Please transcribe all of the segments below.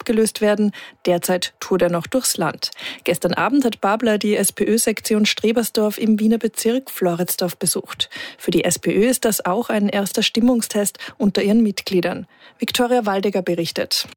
abgelöst werden. Derzeit tourt er noch durchs Land. Gestern Abend hat Babler die SPÖ-Sektion Strebersdorf im Wiener Bezirk Floridsdorf besucht. Für die SPÖ ist das auch ein erster Stimmungstest unter ihren Mitgliedern. Viktoria Waldecker berichtet.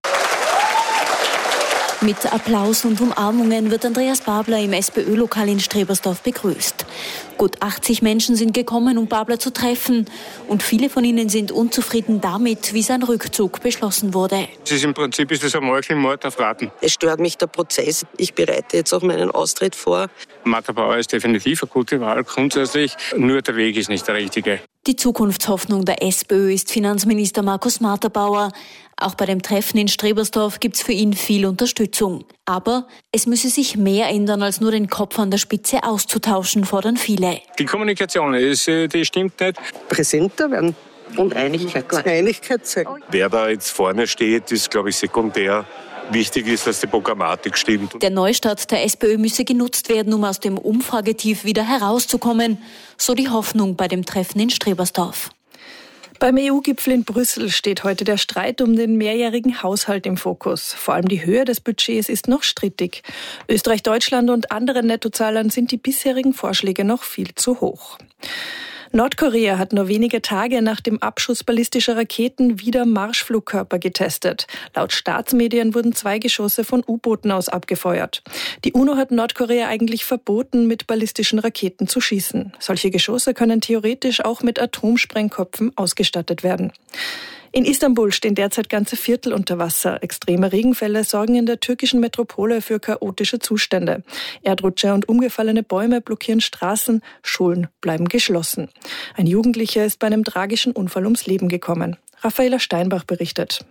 Mit Applaus und Umarmungen wird Andreas Babler im SPÖ-Lokal in Strebersdorf begrüßt. Gut 80 Menschen sind gekommen, um Babler zu treffen. Und viele von ihnen sind unzufrieden damit, wie sein Rückzug beschlossen wurde. Im Prinzip ist das ein Mord auf Raten. Es stört mich der Prozess. Ich bereite jetzt auch meinen Austritt vor. Martha Bauer ist definitiv eine gute Wahl, grundsätzlich. Nur der Weg ist nicht der richtige. Die Zukunftshoffnung der SPÖ ist Finanzminister Markus Marter-Bauer. Auch bei dem Treffen in Strebersdorf gibt es für ihn viel Unterstützung. Aber es müsse sich mehr ändern, als nur den Kopf an der Spitze auszutauschen, fordern viele. Die Kommunikation, die stimmt nicht. Präsenter werden und Einigkeit zeigen. Wer da jetzt vorne steht, ist, glaube ich, sekundär. Wichtig ist, dass die Programmatik stimmt. Der Neustart der SPÖ müsse genutzt werden, um aus dem Umfragetief wieder herauszukommen. So die Hoffnung bei dem Treffen in Strebersdorf. Beim EU-Gipfel in Brüssel steht heute der Streit um den mehrjährigen Haushalt im Fokus. Vor allem die Höhe des Budgets ist noch strittig. Österreich, Deutschland und anderen Nettozahlern sind die bisherigen Vorschläge noch viel zu hoch. Nordkorea hat nur wenige Tage nach dem Abschuss ballistischer Raketen wieder Marschflugkörper getestet. Laut Staatsmedien wurden 2 Geschosse von U-Booten aus abgefeuert. Die UNO hat Nordkorea eigentlich verboten, mit ballistischen Raketen zu schießen. Solche Geschosse können theoretisch auch mit Atomsprengköpfen ausgestattet werden. In Istanbul stehen derzeit ganze Viertel unter Wasser. Extreme Regenfälle sorgen in der türkischen Metropole für chaotische Zustände. Erdrutsche und umgefallene Bäume blockieren Straßen, Schulen bleiben geschlossen. Ein Jugendlicher ist bei einem tragischen Unfall ums Leben gekommen. Raffaela Steinbach berichtet.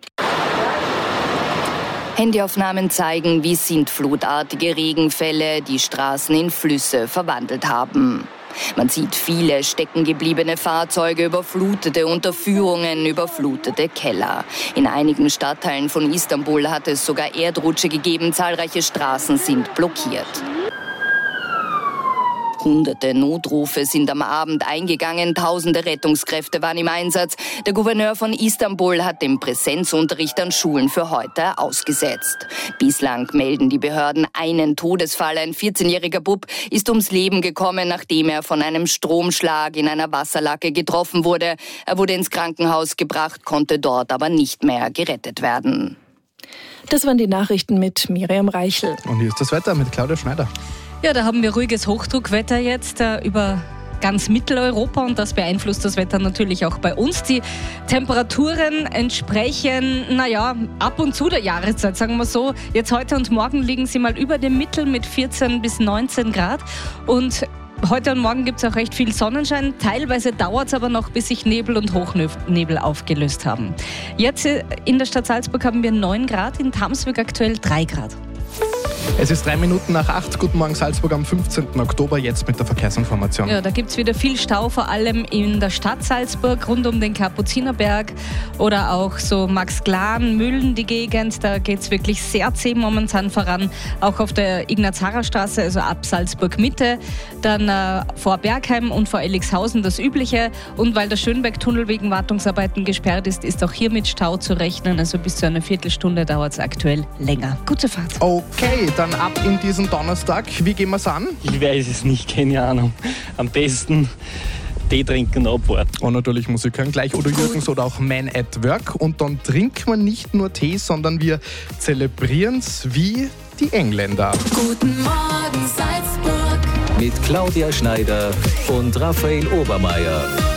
Handyaufnahmen zeigen, wie sintflutartige Regenfälle die Straßen in Flüsse verwandelt haben. Man sieht viele steckengebliebene Fahrzeuge, überflutete Unterführungen, überflutete Keller. In einigen Stadtteilen von Istanbul hat es sogar Erdrutsche gegeben, zahlreiche Straßen sind blockiert. Hunderte Notrufe sind am Abend eingegangen, tausende Rettungskräfte waren im Einsatz. Der Gouverneur von Istanbul hat den Präsenzunterricht an Schulen für heute ausgesetzt. Bislang melden die Behörden einen Todesfall. Ein 14-jähriger Bub ist ums Leben gekommen, nachdem er von einem Stromschlag in einer Wasserlake getroffen wurde. Er wurde ins Krankenhaus gebracht, konnte dort aber nicht mehr gerettet werden. Das waren die Nachrichten mit Miriam Reichel. Und hier ist das Wetter mit Claudia Schneider. Ja, da haben wir ruhiges Hochdruckwetter jetzt über ganz Mitteleuropa und das beeinflusst das Wetter natürlich auch bei uns. Die Temperaturen entsprechen, ab und zu der Jahreszeit, sagen wir so. Jetzt heute und morgen liegen sie mal über dem Mittel mit 14 bis 19 Grad und heute und morgen gibt es auch recht viel Sonnenschein. Teilweise dauert es aber noch, bis sich Nebel und Hochnebel aufgelöst haben. Jetzt in der Stadt Salzburg haben wir 9 Grad, in Tamsweg aktuell 3 Grad. Es ist 8:03. Guten Morgen Salzburg am 15. Oktober, jetzt mit der Verkehrsinformation. Ja, da gibt es wieder viel Stau, vor allem in der Stadt Salzburg, rund um den Kapuzinerberg oder auch so Max-Glan, Mühlen, die Gegend. Da geht es wirklich sehr zäh momentan voran. Auch auf der Ignaz-Harrer-Straße, also ab Salzburg-Mitte, dann vor Bergheim und vor Elixhausen das Übliche. Und weil der Schönberg-Tunnel wegen Wartungsarbeiten gesperrt ist, ist auch hier mit Stau zu rechnen. Also bis zu einer Viertelstunde dauert es aktuell länger. Gute Fahrt. Okay, dann ab in diesen Donnerstag. Wie gehen wir es an? Ich weiß es nicht, keine Ahnung. Am besten Tee trinken und abwarten. Und natürlich Musik hören, gleich Udo Jürgens oder auch Man at Work. Und dann trinken wir nicht nur Tee, sondern wir zelebrieren es wie die Engländer. Guten Morgen Salzburg. Mit Claudia Schneider und Raphael Obermeier.